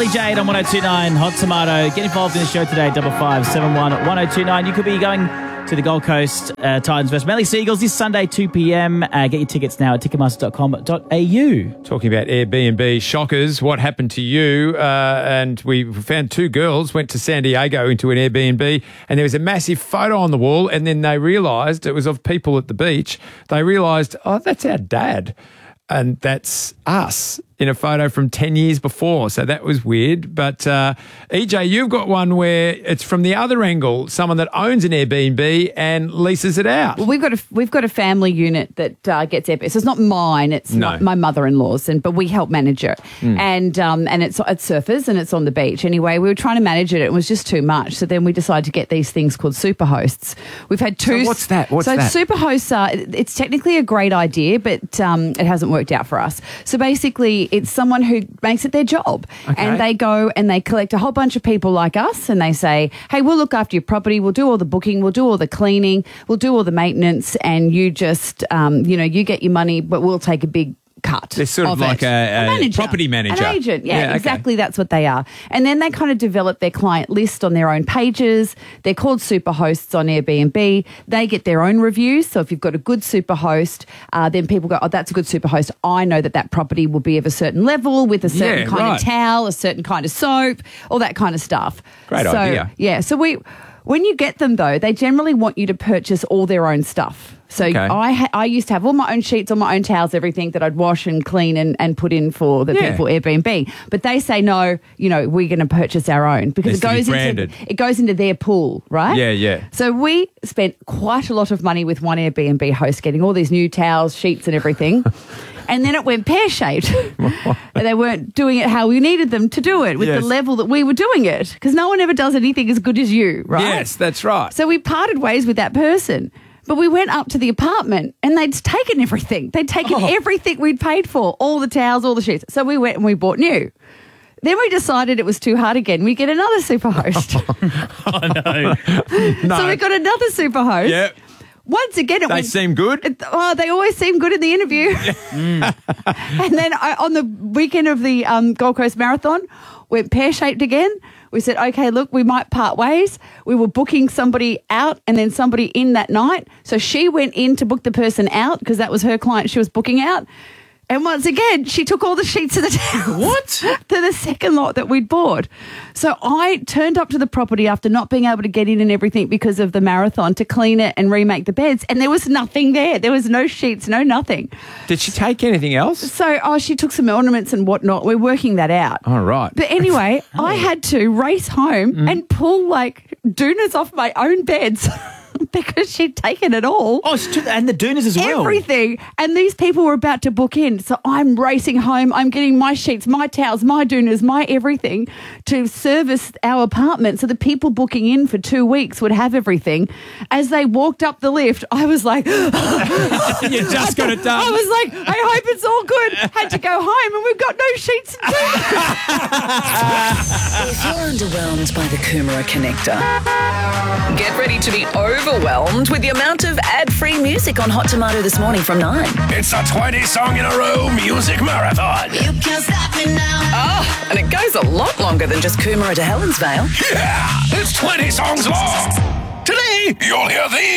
Melly Jade on 102.9 Hot Tomato. Get involved in the show today, 5571 1029. You could be going to the Gold Coast Titans vs Melly Seagulls this Sunday, 2 p.m. Get your tickets now at ticketmaster.com.au. Talking about Airbnb shockers, what happened to you? And we found two girls went to San Diego into an Airbnb, and there was a massive photo on the wall, and then they realised it was of people at the beach. They realised, oh, that's our dad, and that's us in a photo from 10 years before. So that was weird. But EJ, you've got one where it's from the other angle, someone that owns an Airbnb and leases it out. Well, we've got a family unit that gets Airbnb. So it's not mine, it's my mother-in-law's, but we help manage it. And it's surfers and it's on the beach. Anyway, we were trying to manage it. It was just too much. So then we decided to get these things called superhosts. We've had two. So what's that? What's that? Superhosts it's technically a great idea, but it hasn't worked out for us. So basically, it's someone who makes it their job. Okay. And they go and they collect a whole bunch of people like us, and they say, hey, we'll look after your property, we'll do all the booking, we'll do all the cleaning, we'll do all the maintenance, and you just, you get your money, but we'll take a big cut. They're sort of like a property manager. An agent, yeah, okay. Exactly, that's what they are. And then they kind of develop their client list on their own pages. They're called super hosts on Airbnb. They get their own reviews. So if you've got a good super host, then people go, oh, that's a good super host. I know that property will be of a certain level with a certain kind of towel, a certain kind of soap, all that kind of stuff. Great idea. Yeah, so when you get them, though, they generally want you to purchase all their own stuff. So I used to have all my own sheets, all my own towels, everything that I'd wash and clean and put in for the people Airbnb. But they say, no, we're going to purchase our own because it goes into their pool, right? Yeah. So we spent quite a lot of money with one Airbnb host getting all these new towels, sheets and everything. And then it went pear-shaped. And they weren't doing it how we needed them to do it with the level that we were doing it. Because no one ever does anything as good as you, right? Yes, that's right. So we parted ways with that person. But we went up to the apartment and they'd taken everything. They'd taken everything we'd paid for, all the towels, all the sheets. So we went and we bought new. Then we decided it was too hard again. We get another super host. No. So we got another super host. Yep. Once again, they seem good. They always seem good in the interview. And then on the weekend of the Gold Coast Marathon, went pear-shaped again. We said, okay, look, we might part ways. We were booking somebody out and then somebody in that night. So she went in to book the person out because that was her client she was booking out. And once again, she took all the sheets of the towels. What? To the second lot that we'd bought. So I turned up to the property after not being able to get in and everything because of the marathon to clean it and remake the beds. And there was nothing there. There was no sheets, no nothing. Did she take anything else? So, she took some ornaments and whatnot. We're working that out. All right. But anyway, I had to race home and pull doonas off my own beds. Because she'd taken it all. Oh, and the doonas as well. Everything. And these people were about to book in. So I'm racing home. I'm getting my sheets, my towels, my doonas, my everything to service our apartment. So the people booking in for 2 weeks would have everything. As they walked up the lift, I was like... You just got it done. I was like, I hope it's all good. Had to go home and we've got no sheets and doonas. If you're underwhelmed by the Coomera Connector, get ready to be overwhelmed with the amount of ad-free music on Hot Tomato this morning from 9. It's a 20-song-in-a-row music marathon. You can't stop me now. Oh, and it goes a lot longer than just Coomera to Helensvale. Yeah, it's 20 songs long. Today, you'll hear these.